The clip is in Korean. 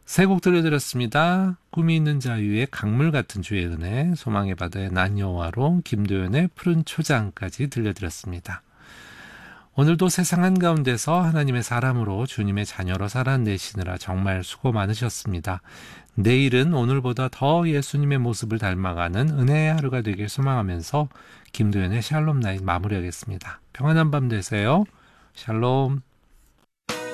세 곡 들려드렸습니다. 꿈이 있는 자유의 강물 같은 주의 은혜, 소망의 바다의 난 여호와로, 김도연의 푸른 초장까지 들려드렸습니다. 오늘도 세상 한가운데서 하나님의 사람으로 주님의 자녀로 살아내시느라 정말 수고 많으셨습니다. 내일은 오늘보다 더 예수님의 모습을 닮아가는 은혜의 하루가 되길 소망하면서 김도연의 샬롬 나잇 마무리하겠습니다. 평안한 밤 되세요. 샬롬.